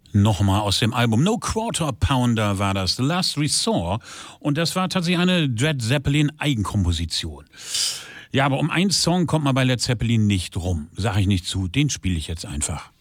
Nochmal aus dem Album No Quarter Pounder war das, The Last Resort. Und das war tatsächlich eine Led Zeppelin Eigenkomposition. Ja, aber um einen Song kommt man bei Led Zeppelin nicht rum. Sag ich nicht zu, den spiele ich jetzt einfach.